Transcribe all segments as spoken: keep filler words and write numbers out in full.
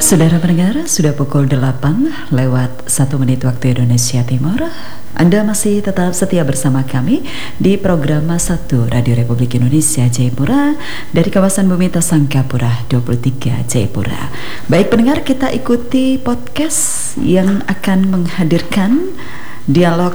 Saudara pendengar, sudah pukul delapan lewat satu menit waktu Indonesia Timur. Anda masih tetap setia bersama kami di program satu Radio Republik Indonesia Jayapura dari kawasan Bumi Sangkapura dua puluh tiga Jayapura. Baik pendengar, kita ikuti podcast yang akan menghadirkan dialog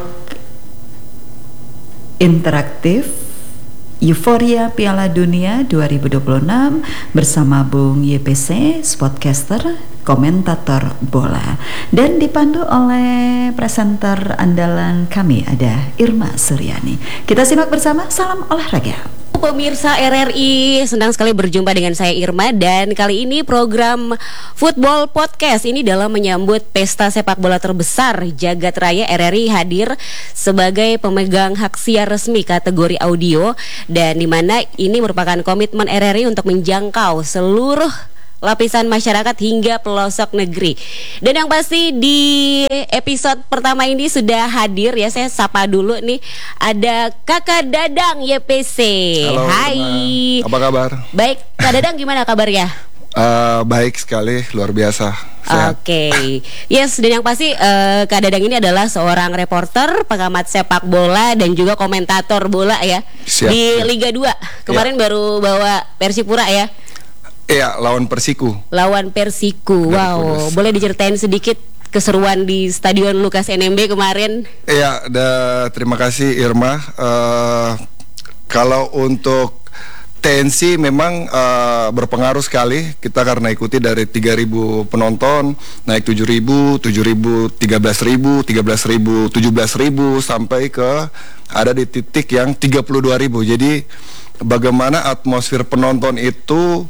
interaktif Euforia Piala Dunia dua ribu dua puluh enam bersama Bung Y P C, sportcaster, komentator bola, dan dipandu oleh presenter andalan kami ada Irma Suryani. Kita simak bersama, salam olahraga. Pemirsa R R I, senang sekali berjumpa dengan saya Irma, dan kali ini program Football Podcast ini dalam menyambut pesta sepak bola terbesar jagat raya. R R I hadir sebagai pemegang hak siar resmi kategori audio, dan dimana ini merupakan komitmen R R I untuk menjangkau seluruh lapisan masyarakat hingga pelosok negeri. Dan yang pasti di episode pertama ini sudah hadir ya, saya sapa dulu nih, ada Kakak Dadang Y P C. Halo, hai. Apa kabar? Baik, Kak Dadang gimana kabarnya? Uh, baik sekali, luar biasa. Oke, okay. Yes, dan yang pasti uh, Kak Dadang ini adalah seorang reporter, pengamat sepak bola, dan juga komentator bola ya. Siap, di siap. Liga dua. Kemarin ya. Baru bawa Persipura ya. Iya, lawan Persiku. Lawan Persiku. Dari wow, Kudus. Boleh diceritain sedikit keseruan di Stadion Lukas N M B kemarin? Iya, terima kasih Irma. Uh, kalau untuk T N C memang uh, berpengaruh sekali. Kita karena ikuti dari tiga ribu penonton naik tujuh ribu, tujuh ribu, tiga belas ribu, tiga belas ribu, tujuh belas ribu, sampai ke ada di titik yang tiga puluh dua ribu. Jadi bagaimana atmosfer penonton itu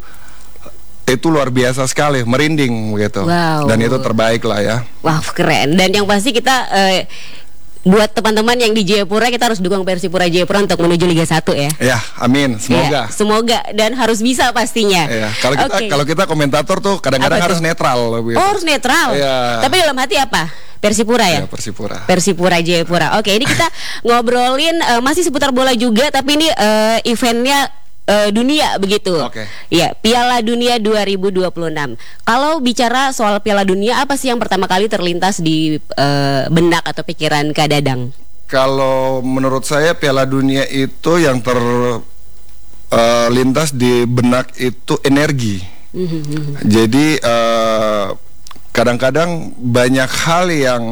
itu luar biasa sekali, merinding begitu. Wow. Dan itu terbaik lah ya. Wah, wow, keren. Dan yang pasti kita eh, buat teman-teman yang di Jayapura, kita harus dukung Persipura Jayapura untuk menuju Liga satu ya. Ya, amin. Semoga. Ya, semoga, dan harus bisa pastinya. Ya, kalau kita okay. kalau kita komentator tuh kadang-kadang harus netral. Begitu. Oh, harus netral. Ya. Tapi dalam hati apa? Persipura ya? Ya, Persipura. Persipura Jayapura. Oke, ini kita ngobrolin uh, masih seputar bola juga, tapi ini uh, eventnya Uh, dunia begitu. Oke. Okay. Ya, Piala Dunia dua ribu dua puluh enam. Kalau bicara soal Piala Dunia, apa sih yang pertama kali terlintas di uh, benak atau pikiran Kak Dadang? Kalau menurut saya Piala Dunia itu yang terlintas uh, di benak itu energi. Mm-hmm. Jadi uh, kadang-kadang banyak hal yang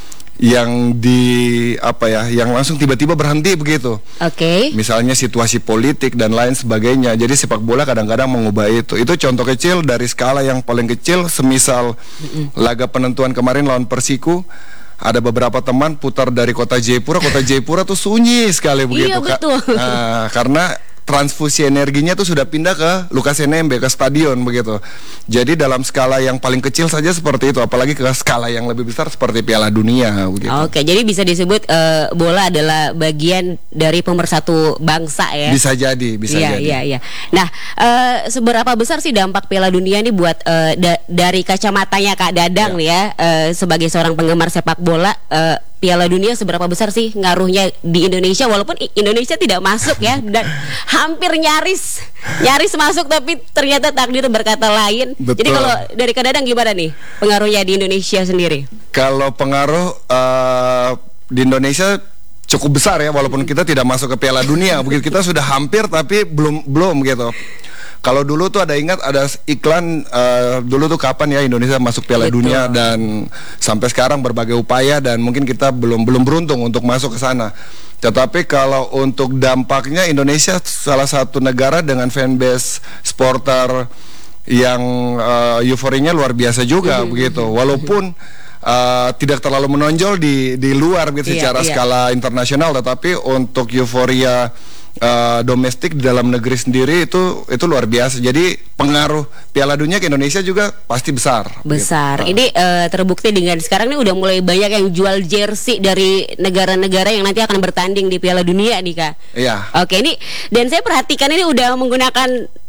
yang di apa ya, yang langsung tiba-tiba berhenti begitu. Oke. Okay. Misalnya situasi politik dan lain sebagainya. Jadi sepak bola kadang-kadang mengubah itu. Itu contoh kecil dari skala yang paling kecil. Semisal mm-mm. laga penentuan kemarin lawan Persiku, ada beberapa teman putar dari kota Jayapura. Kota Jayapura tuh sunyi sekali begitu. Iya, betul. Nah, karena transfusi energinya tuh sudah pindah ke Lukas N M B, ke stadion begitu. Jadi dalam skala yang paling kecil saja seperti itu, apalagi ke skala yang lebih besar seperti Piala Dunia begitu. Oke, jadi bisa disebut uh, bola adalah bagian dari pemersatu bangsa ya. Bisa jadi, bisa iya, jadi. Iya, iya. Nah, uh, seberapa besar sih dampak Piala Dunia ini buat uh, da- dari kacamatanya Kak Dadang nih ya, uh, sebagai seorang penggemar sepak bola, uh, Piala Dunia seberapa besar sih ngaruhnya di Indonesia, walaupun Indonesia tidak masuk ya, dan hampir nyaris nyaris masuk tapi ternyata takdir berkata lain. Betul. Jadi kalau dari Kak Dadang gimana nih pengaruhnya di Indonesia sendiri? Kalau pengaruh uh, di Indonesia cukup besar ya, walaupun kita tidak masuk ke Piala Dunia, begitu kita sudah hampir tapi belum belum gitu. Kalau dulu tuh ada ingat ada iklan uh, dulu tuh kapan ya Indonesia masuk Piala Betul. Dunia, dan sampai sekarang berbagai upaya dan mungkin kita belum belum beruntung untuk masuk ke sana. Tetapi kalau untuk dampaknya, Indonesia salah satu negara dengan fanbase supporter yang uh, euforinya luar biasa juga mm-hmm. begitu. Walaupun uh, tidak terlalu menonjol di di luar gitu, iya, secara iya. skala internasional, tetapi untuk euforia Uh, domestik di dalam negeri sendiri itu itu luar biasa. Jadi pengaruh Piala Dunia ke Indonesia juga pasti besar. Besar. Gitu. Ini uh, terbukti dengan sekarang ini udah mulai banyak yang jual jersey dari negara-negara yang nanti akan bertanding di Piala Dunia nih Kak. Iya. Oke, ini dan saya perhatikan ini udah menggunakan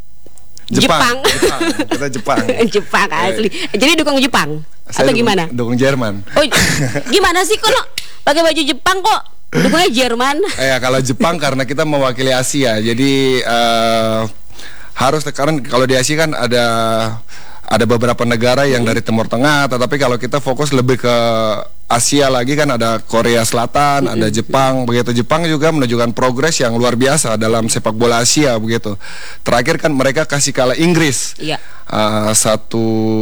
Jepang. Jepang. Jepang. Kita Jepang. Jepang asli. Jadi dukung Jepang Saya atau dukung, gimana? Dukung Jerman. Oh, gimana sih kalau pakai baju Jepang kok dukungnya Jerman? Ya, kalau Jepang karena kita mewakili Asia, jadi uh, harus sekarang kalau di Asia kan ada ada beberapa negara yang dari Timur Tengah, tetapi kalau kita fokus lebih ke Asia lagi kan ada Korea Selatan, ada Jepang, begitu. Jepang juga menunjukkan progres yang luar biasa dalam sepak bola Asia begitu. Terakhir kan mereka kasih kalah Inggris. Iya. Uh, satu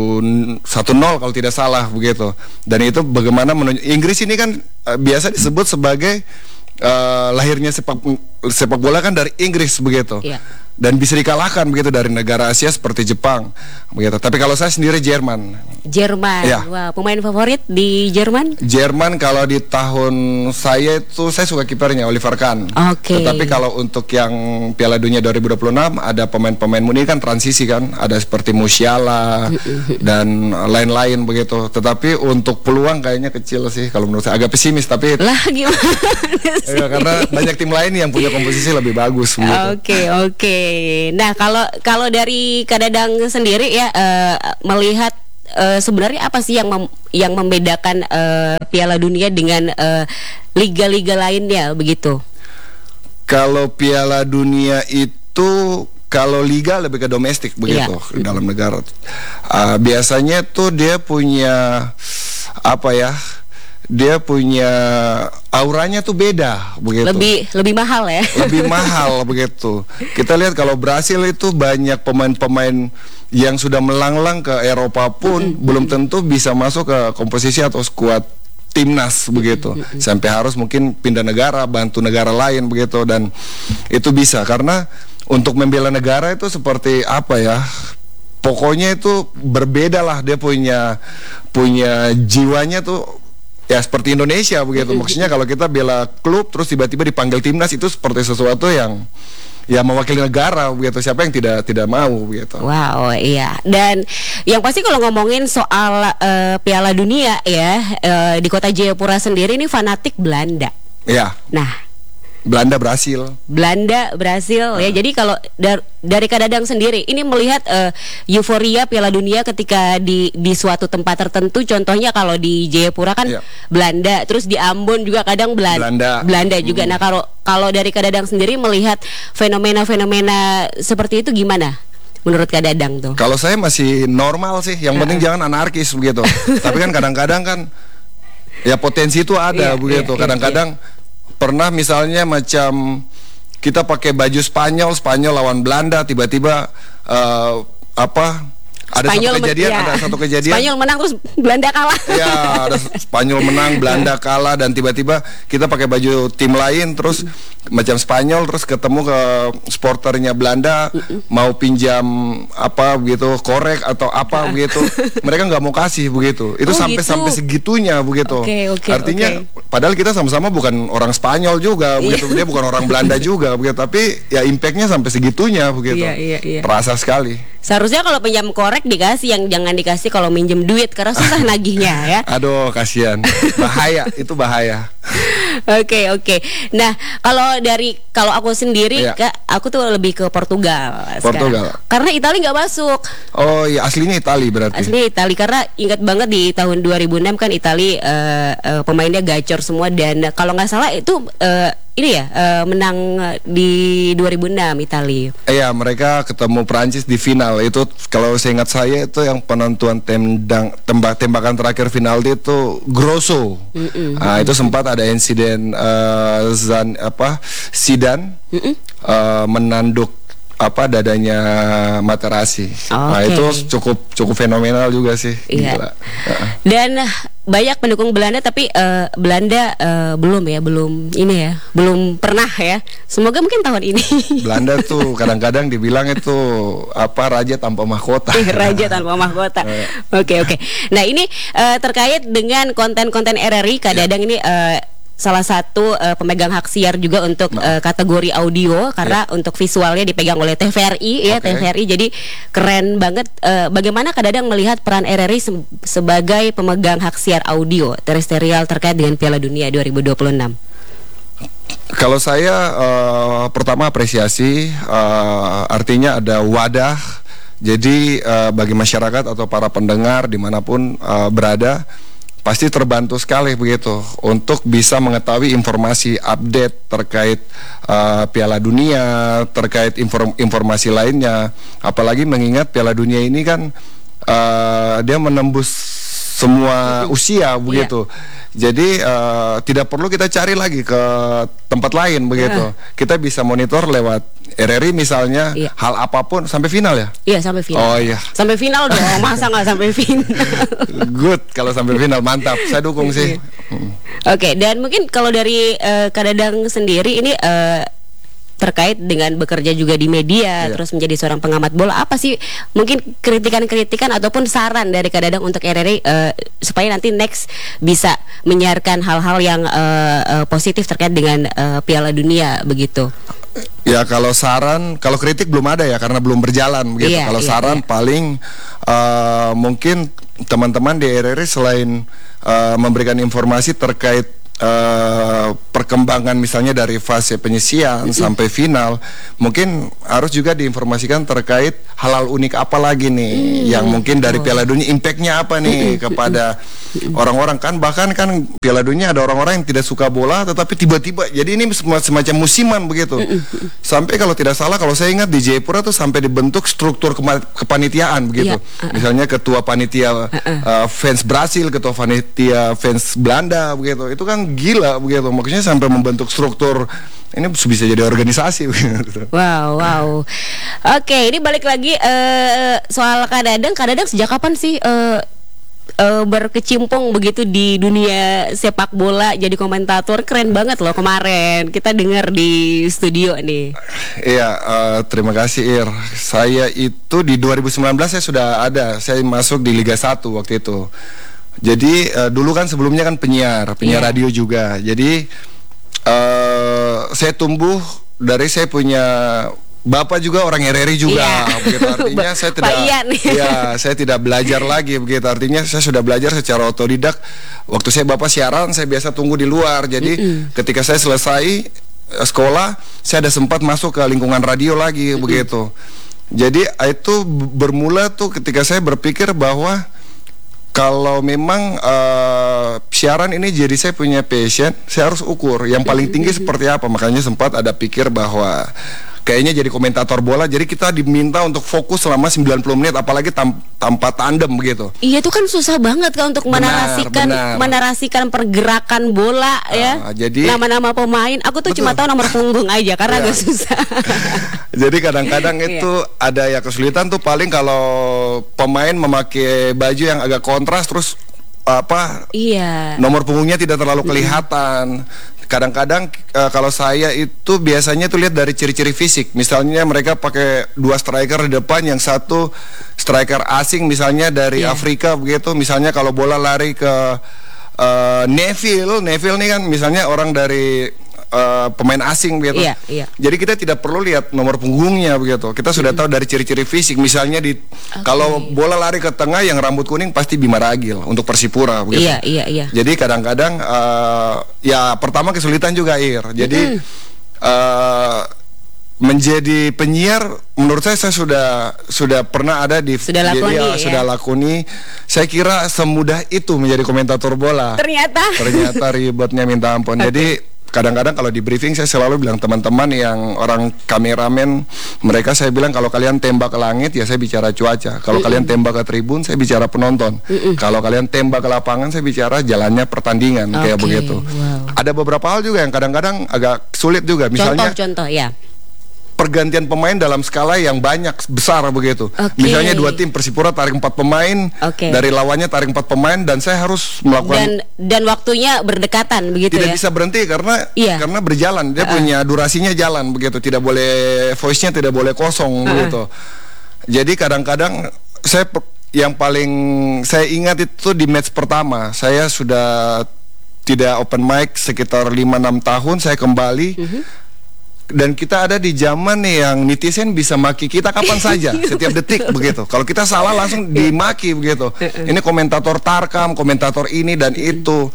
satu nol kalau tidak salah begitu. Dan itu bagaimana menunjuk Inggris ini kan uh, biasa disebut sebagai uh, lahirnya sepak sepak bola kan dari Inggris begitu. Iya. Dan bisa dikalahkan begitu dari negara Asia seperti Jepang begitu. Tapi kalau saya sendiri Jerman. Jerman. Ya. Wah, pemain favorit di Jerman? Jerman kalau di tahun saya itu saya suka kipernya Oliver Kahn. Oke. Tetapi kalau untuk yang Piala Dunia dua ribu dua puluh enam ada pemain-pemain ini kan transisi kan, ada seperti Musiala dan lain-lain begitu. Tetapi untuk peluang kayaknya kecil sih kalau menurut saya, agak pesimis tapi Lah gimana sih? ya, karena banyak tim lain yang punya komposisi lebih bagus begitu. Oke, oke. Nah, kalau kalau dari Kak Dadang sendiri ya uh, melihat uh, sebenarnya apa sih yang mem yang membedakan uh, Piala Dunia dengan uh, liga-liga lainnya begitu? Kalau Piala Dunia itu kalau liga lebih ke domestik begitu Iya. dalam negara. Uh, biasanya tuh dia punya apa ya? Dia punya auranya tuh beda begitu. Lebih lebih mahal ya. Lebih mahal begitu. Kita lihat kalau Brasil itu banyak pemain-pemain yang sudah melanglang ke Eropa pun mm-hmm. belum tentu bisa masuk ke komposisi atau skuad timnas begitu. Mm-hmm. Sampai harus mungkin pindah negara, bantu negara lain begitu, dan itu bisa karena untuk membela negara itu seperti apa ya? Pokoknya itu berbeda lah, dia punya punya jiwanya tuh ya seperti Indonesia begitu. Maksudnya kalau kita bela klub terus tiba-tiba dipanggil timnas itu seperti sesuatu yang ya mewakili negara begitu. Siapa yang tidak tidak mau begitu. Wow, iya. Dan yang pasti kalau ngomongin soal uh, Piala Dunia ya, uh, di kota Jayapura sendiri ini fanatik Belanda. Ya. Nah, Belanda Brasil. Belanda Brasil uh. ya. Jadi kalau dar dari Kak Dadang sendiri ini melihat uh, euforia Piala Dunia ketika di di suatu tempat tertentu, contohnya kalau di Jayapura kan yeah. Belanda, terus di Ambon juga kadang Belan Belanda. Belanda juga. Hmm. Nah, kalau kalau dari Kak Dadang sendiri melihat fenomena-fenomena seperti itu gimana? Menurut Kak Dadang tuh? Kalau saya masih normal sih. Yang uh. penting jangan anarkis begitu. Tapi kan kadang-kadang kan ya potensi itu ada yeah, begitu. Kadang-kadang yeah, yeah. Pernah misalnya macam kita pakai baju Spanyol, Spanyol lawan Belanda, tiba-tiba uh, apa? Ada Spanyol satu kejadian, ya. ada satu kejadian. Spanyol menang terus Belanda kalah. Ya, ada Spanyol menang, Belanda kalah, dan tiba-tiba kita pakai baju tim lain, terus mm. macam Spanyol, terus ketemu ke supporternya Belanda, mm-mm. mau pinjam apa begitu, korek atau apa begitu, mereka nggak mau kasih begitu. Itu oh, sampai gitu. sampai segitunya begitu. Okay, okay, Artinya, okay. padahal kita sama-sama bukan orang Spanyol juga, begitu, dia bukan orang Belanda juga, begitu. Tapi ya impactnya sampai segitunya begitu. Iya, iya, iya. Terasa sekali. Seharusnya kalau pinjam korek dikasih, yang jangan dikasih kalau minjem duit karena susah nagihnya ya. Aduh, kasihan. Bahaya, itu bahaya. Oke, oke. Nah, kalau dari kalau aku sendiri, ya. Kak, aku tuh lebih ke Portugal. Portugal. Sekarang. Karena Italia nggak masuk. Oh, iya, aslinya Italia berarti. Aslinya Italia, karena ingat banget di tahun dua ribu enam kan Italia uh, uh, pemainnya gacor semua, dan kalau nggak salah itu uh, ini ya uh, menang di dua ribu enam Italia. Iya, mereka ketemu Prancis di final. Itu kalau saya ingat saya itu yang penentuan tendang tembak tembakan terakhir final itu Grosso. Mm-mm. Nah, itu sempat ada insiden uh, Zan apa Zidane uh, menanduk apa dadanya Materazzi. Okay. Nah, itu cukup cukup fenomenal juga sih. Iya. Gila. Uh-uh. Dan banyak pendukung Belanda, tapi uh, Belanda uh, belum ya, belum ini ya, belum pernah ya. Semoga mungkin tahun ini. Belanda tuh kadang-kadang dibilang itu apa raja tanpa mahkota. Raja tanpa mahkota. Oke, oke. Nah, ini uh, terkait dengan konten-konten R R I, Kak Dadang ini uh, salah satu uh, pemegang hak siar juga untuk uh, kategori audio, karena yeah. untuk visualnya dipegang oleh T V R I ya, okay. T V R I, jadi keren banget. Uh, bagaimana Kak Dadang melihat peran R R I se sebagai pemegang hak siar audio terestrial terkait dengan Piala Dunia dua ribu dua puluh enam? Kalau saya uh, pertama apresiasi, uh, artinya ada wadah. Jadi uh, bagi masyarakat atau para pendengar dimanapun uh, berada, pasti terbantu sekali begitu untuk bisa mengetahui informasi update terkait uh, Piala Dunia, terkait inform informasi lainnya. Apalagi mengingat Piala Dunia ini kan uh, dia menembus semua usia begitu. Yeah. Jadi uh, tidak perlu kita cari lagi ke tempat lain begitu. Uh. Kita bisa monitor lewat R R I misalnya, yeah. hal apapun sampai final ya? Iya, sampai final. Oh iya. Sampai final dong, masa nggak sampai final? Good, kalau sampai final mantap. Saya dukung sih. Hmm. Oke, okay, dan mungkin kalau dari uh, Kak Dadang sendiri ini uh, terkait dengan bekerja juga di media, yeah. terus menjadi seorang pengamat bola, apa sih mungkin kritikan-kritikan ataupun saran dari Kak Dadang untuk R R I uh, supaya nanti next bisa menyiarkan hal-hal yang uh, uh, positif terkait dengan uh, Piala Dunia begitu? Ya kalau saran, kalau kritik belum ada ya karena belum berjalan begitu. Yeah, kalau yeah, saran yeah. paling uh, mungkin teman-teman di R R I selain uh, memberikan informasi terkait Uh, perkembangan misalnya dari fase penyisian mm-hmm. sampai final, mungkin harus juga diinformasikan terkait hal-hal unik apa lagi nih mm-hmm. yang mungkin dari Piala Dunia impactnya apa nih mm-hmm. kepada mm-hmm. orang-orang, kan bahkan kan Piala Dunia ada orang-orang yang tidak suka bola tetapi tiba-tiba jadi ini semacam musiman begitu mm-hmm. sampai kalau tidak salah kalau saya ingat di Jayapura tuh sampai dibentuk struktur kema- kepanitiaan begitu yeah. uh-uh. misalnya ketua panitia uh-uh. uh, fans Brasil, ketua panitia fans Belanda begitu, itu kan gila begitu, maksudnya sampai membentuk struktur ini bisa jadi organisasi begitu. Wow, wow. Oke, ini balik lagi uh, soal Kak Dadang. Kak Dadang sejak kapan sih uh, uh, berkecimpung begitu di dunia sepak bola jadi komentator? Keren banget loh kemarin kita dengar di studio nih. Iya, uh, terima kasih Ir. Saya itu di dua ribu sembilan belas saya sudah ada, saya masuk di Liga satu waktu itu. Jadi uh, dulu kan sebelumnya kan penyiar, penyiar yeah. radio juga. Jadi uh, saya tumbuh dari saya punya bapak juga orang R R I juga, yeah. begitu artinya saya tidak, ya saya tidak belajar lagi begitu artinya saya sudah belajar secara otodidak. Waktu saya bapak siaran saya biasa tunggu di luar. Jadi mm-hmm. ketika saya selesai uh, sekolah, saya ada sempat masuk ke lingkungan radio lagi mm-hmm. begitu. Jadi itu bermula tuh ketika saya berpikir bahwa kalau memang uh, siaran ini jadi saya punya passion, saya harus ukur yang paling tinggi seperti apa. Makanya sempat ada pikir bahwa kayaknya jadi komentator bola, jadi kita diminta untuk fokus selama sembilan puluh menit, apalagi tam tanpa tandem begitu. Iya, itu kan susah banget kan untuk menarasikan benar, benar. menarasikan pergerakan bola uh, ya. Jadi nama-nama pemain, aku tuh betul. cuma tahu nomor punggung aja karena agak susah. Jadi kadang-kadang itu ada ya kesulitan tuh paling kalau pemain memakai baju yang agak kontras terus apa? Iya. Nomor punggungnya tidak terlalu kelihatan. Kadang-kadang uh, kalau saya itu biasanya tuh lihat dari ciri-ciri fisik. Misalnya mereka pakai dua striker di depan, yang satu striker asing misalnya dari yeah. Afrika begitu. Misalnya kalau bola lari ke uh, Neville, Neville nih kan misalnya orang dari uh, pemain asing begitu. Yeah, yeah. Jadi kita tidak perlu lihat nomor punggungnya begitu. Kita sudah mm. tahu dari ciri-ciri fisik. Misalnya di okay. kalau bola lari ke tengah yang rambut kuning pasti Bima Ragil untuk Persipura begitu. Iya, iya, iya. Jadi kadang-kadang uh, ya pertama kesulitan juga Ir. Jadi mm. uh, menjadi penyiar menurut saya saya sudah sudah pernah ada di sudah lakoni, jadi, ya, ya. sudah lakoni. Saya kira semudah itu menjadi komentator bola. Ternyata ternyata ribetnya minta ampun. Okay. Jadi kadang-kadang kalau di briefing saya selalu bilang teman-teman yang orang kameramen, mereka saya bilang kalau kalian tembak ke langit ya saya bicara cuaca. Kalau mm-mm. kalian tembak ke tribun saya bicara penonton. Mm-mm. Kalau kalian tembak ke lapangan saya bicara jalannya pertandingan. Okay. Kayak begitu. Wow. Ada beberapa hal juga yang kadang-kadang agak sulit juga. Misalnya contoh-contoh ya. Pergantian pemain dalam skala yang banyak besar begitu. Okay. Misalnya dua tim, Persipura tarik empat pemain, okay. dari lawannya tarik empat pemain, dan saya harus melakukan dan dan waktunya berdekatan begitu. Tidak ya? bisa berhenti karena yeah. karena berjalan. Dia uh -uh. punya durasinya jalan begitu. Tidak boleh voice-nya tidak boleh kosong uh -uh. begitu. Jadi kadang-kadang saya yang paling saya ingat itu di match pertama, saya sudah tidak open mic sekitar lima enam tahun, saya kembali. Uh -huh. Dan kita ada di zaman nih yang netizen bisa maki kita kapan saja, setiap detik begitu. Kalau kita salah langsung dimaki begitu. Ini komentator Tarkam, komentator ini dan itu.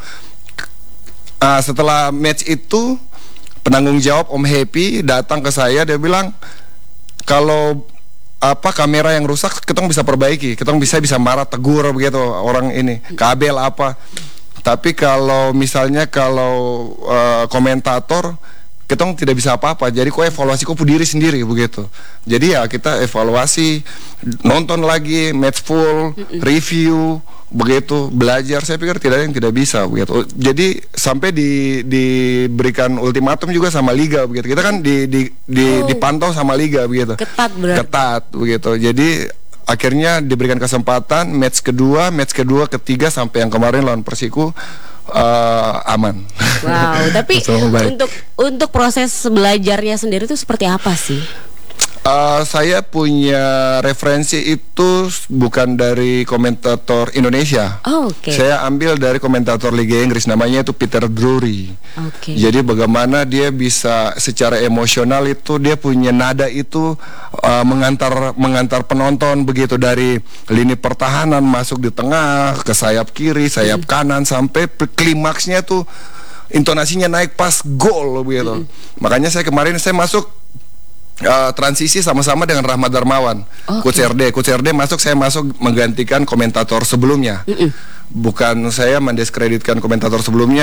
Uh, setelah match itu, penanggung jawab Om Happy datang ke saya, dia bilang kalau apa kamera yang rusak kita bisa perbaiki, kita bisa bisa marah tegur begitu orang ini, kabel apa. Tapi kalau misalnya kalau uh, komentator ketong tidak bisa apa-apa. Jadi kok evaluasi kok diri sendiri begitu. Jadi ya kita evaluasi, nonton lagi match full, mm-mm. review, begitu belajar. Saya pikir tidak ada yang tidak bisa begitu. Jadi sampai di diberikan ultimatum juga sama liga begitu. Kita kan di di, di oh. dipantau sama liga begitu. Ketat berarti. Ketat begitu. Jadi akhirnya diberikan kesempatan match kedua, match kedua, ketiga sampai yang kemarin lawan Persiku uh, aman. Wow, tapi untuk untuk proses belajarnya sendiri itu seperti apa sih? Uh, saya punya referensi itu bukan dari komentator Indonesia. Oh, oke. Okay. Saya ambil dari komentator Liga Inggris, namanya itu Peter Drury. Oke. Okay. Jadi bagaimana dia bisa secara emosional itu dia punya nada itu uh, mengantar mengantar penonton begitu dari lini pertahanan masuk di tengah ke sayap kiri, sayap hmm. kanan sampai klimaksnya tuh intonasinya naik pas gol begitu. Hmm. Makanya saya kemarin saya masuk Uh, transisi sama-sama dengan Rahmat Darmawan, okay. Coach R D, Coach R D masuk, saya masuk menggantikan komentator sebelumnya. Mm-mm. Bukan saya mendiskreditkan komentator sebelumnya.